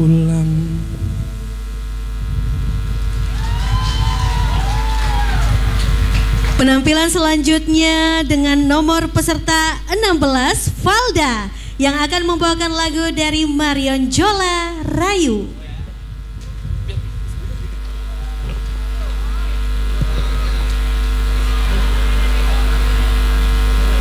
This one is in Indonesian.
pulang. Penampilan selanjutnya dengan nomor peserta 16, Valda, yang akan membawakan lagu dari Marion Jola, Rayu.